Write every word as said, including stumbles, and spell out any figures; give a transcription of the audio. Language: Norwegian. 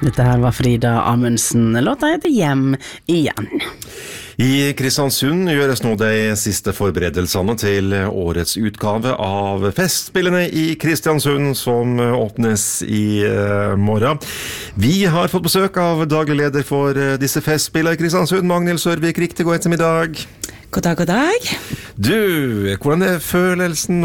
Dette her var Frida Amundsen. Låta heter Hjem igjen. I Kristiansund gjøres nå de siste forberedelsene til årets utgave av Festspillene i Kristiansund, som åpnes i uh, morgen. Vi har fått besøk av daglig leder for uh, disse Festspillene i Kristiansund, Magnhild Sørvik. Riktig god ettermiddag. God dag, god dag. Du, hvordan er følelsen